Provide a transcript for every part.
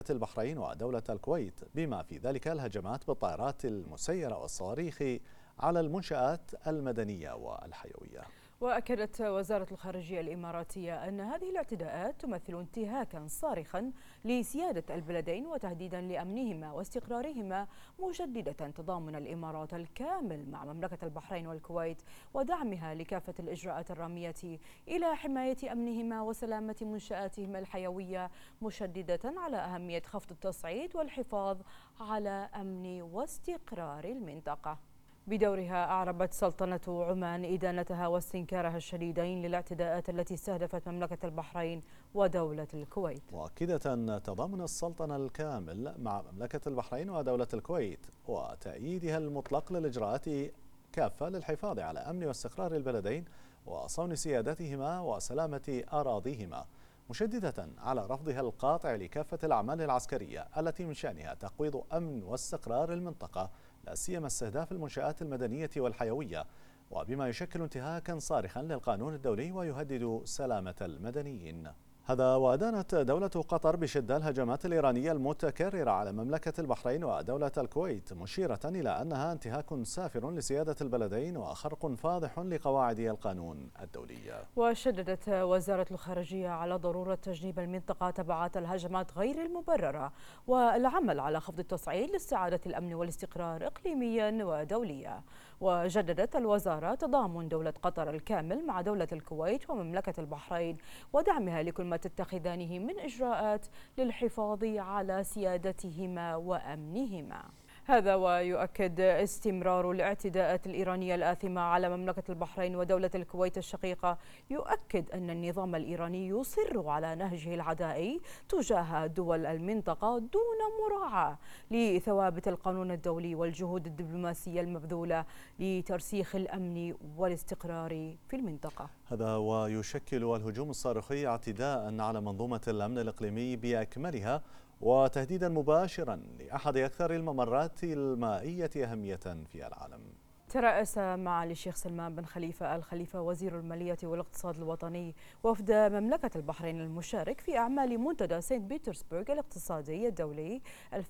البحرين ودولة الكويت، بما في ذلك الهجمات بالطائرات المسيرة والصواريخ على المنشآت المدنية والحيوية. وأكدت وزارة الخارجية الإماراتية أن هذه الاعتداءات تمثل انتهاكا صارخا لسيادة البلدين وتهديدا لأمنهما واستقرارهما، مجددة تضامن الإمارات الكامل مع مملكة البحرين والكويت ودعمها لكافة الإجراءات الرامية إلى حماية أمنهما وسلامة منشآتهما الحيوية، مشددة على أهمية خفض التصعيد والحفاظ على أمن واستقرار المنطقة. بدورها أعربت سلطنة عمان إدانتها واستنكارها الشديدين للاعتداءات التي استهدفت مملكة البحرين ودولة الكويت، مؤكدة تضامن السلطنة الكامل مع مملكة البحرين ودولة الكويت وتأييدها المطلق للإجراءات كافة للحفاظ على أمن واستقرار البلدين وصون سيادتهما وسلامة أراضيهما، مشددة على رفضها القاطع لكافة الأعمال العسكرية التي من شأنها تقويض أمن واستقرار المنطقة، لا سيما استهداف المنشآت المدنية والحيوية، وبما يشكل انتهاكا صارخا للقانون الدولي ويهدد سلامة المدنيين. هذا وأدانت دولة قطر بشدة الهجمات الإيرانية المتكررة على مملكة البحرين ودولة الكويت، مشيرة إلى أنها انتهاك سافر لسيادة البلدين وخرق فاضح لقواعد القانون الدولي. وشددت وزارة الخارجية على ضرورة تجنيب المنطقة تبعات الهجمات غير المبررة والعمل على خفض التصعيد لاستعادة الأمن والاستقرار إقليميا ودوليا. وجددت الوزارة تضامن دولة قطر الكامل مع دولة الكويت ومملكة البحرين ودعمها لكل ما تتخذانه من إجراءات للحفاظ على سيادتهما وأمنهما. هذا ويؤكد استمرار الاعتداءات الإيرانية الآثمة على مملكة البحرين ودولة الكويت الشقيقة يؤكد أن النظام الإيراني يصر على نهجه العدائي تجاه دول المنطقة دون مراعاة لثوابت القانون الدولي والجهود الدبلوماسية المبذولة لترسيخ الأمن والاستقرار في المنطقة. هذا ويشكل الهجوم الصاروخي اعتداء على منظومة الأمن الإقليمي بأكملها وتهديدا مباشرا لأحد أكثر الممرات المائية أهمية في العالم. ترأس معالي الشيخ سلمان بن خليفة آل خليفة وزير المالية والاقتصاد الوطني وفد مملكة البحرين المشارك في أعمال منتدى سانت بطرسبرغ الاقتصادي الدولي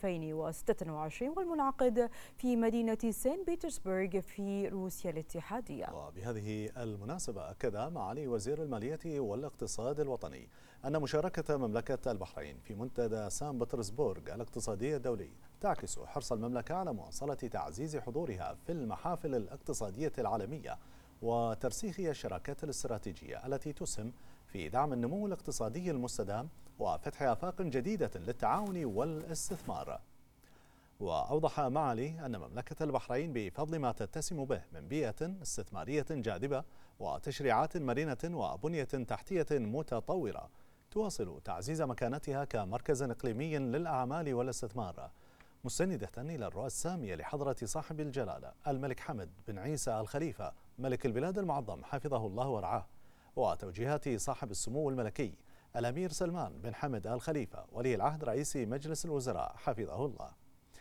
2026 والمنعقد في مدينة سانت بطرسبرغ في روسيا الاتحادية. وبهذه المناسبة أكد معالي وزير المالية والاقتصاد الوطني أن مشاركة مملكة البحرين في منتدى سانت بطرسبرغ الاقتصادي الدولي تعكس حرص المملكة على مواصلة تعزيز حضورها في المحافل الاقتصادية العالمية وترسيخ الشراكات الاستراتيجية التي تسهم في دعم النمو الاقتصادي المستدام وفتح آفاق جديدة للتعاون والاستثمار. وأوضح معالي أن مملكة البحرين بفضل ما تتسم به من بيئة استثمارية جاذبة وتشريعات مرنة وبنية تحتية متطورة تواصل تعزيز مكانتها كمركز إقليمي للأعمال والاستثمار، مستندة إلى الرؤى السامية لحضرة صاحب الجلالة الملك حمد بن عيسى آل خليفة ملك البلاد المعظم حفظه الله ورعاه، وتوجيهات صاحب السمو الملكي الأمير سلمان بن حمد آل خليفة ولي العهد رئيس مجلس الوزراء حفظه الله.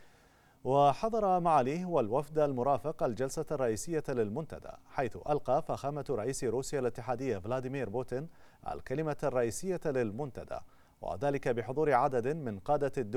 وحضر معاليه والوفد المرافق الجلسة الرئيسية للمنتدى، حيث ألقى فخامة رئيس روسيا الاتحادية فلاديمير بوتين الكلمة الرئيسية للمنتدى، وذلك بحضور عدد من قادة الدول